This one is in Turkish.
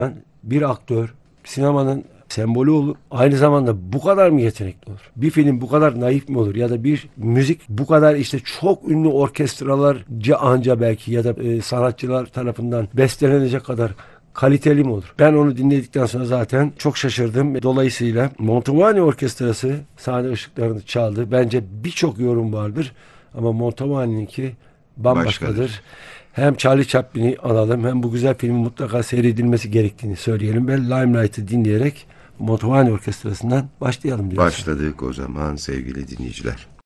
Bir aktör sinemanın sembolü olur. Aynı zamanda bu kadar mı yetenekli olur? Bir film bu kadar naif mi olur? Ya da bir müzik bu kadar işte çok ünlü orkestralarca anca belki ya da sanatçılar tarafından bestelenecek kadar kaliteli mi olur? Ben onu dinledikten sonra zaten çok şaşırdım. Dolayısıyla Mantovani Orkestrası sahne ışıklarını çaldı. Bence birçok yorum vardır ama Mantovani'ninki Başkadır. bambaşkadır. Hem Charlie Chaplin'i alalım hem bu güzel filmin mutlaka seyredilmesi gerektiğini söyleyelim ve Limelight'ı dinleyerek Mantovani Orkestrası'ndan başlayalım diyorsun. Başladık o zaman sevgili dinleyiciler.